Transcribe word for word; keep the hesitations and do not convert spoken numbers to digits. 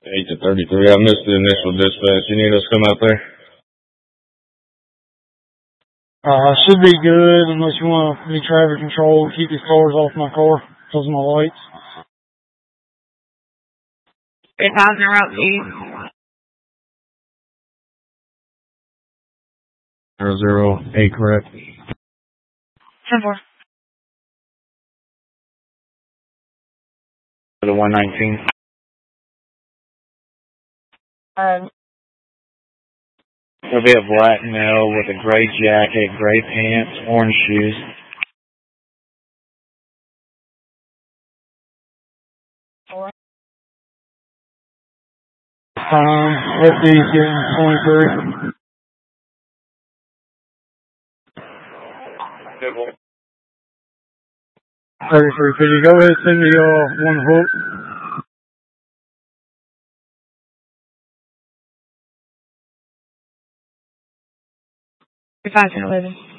eight to thirty-three. I missed the initial dispatch. You need us to come out there? Uh, should be good unless you want to be traffic control. Keep these cars off my car because of my lights. eight thousand route east. Zero zero eight, correct? ten four. For the one nineteen. Um, There'll be a black male with a gray jacket, gray pants, orange shoes. four. Um, F D's getting twenty-three. thirty-three fifty. Go ahead and send me uh, one hook. five ten eleven.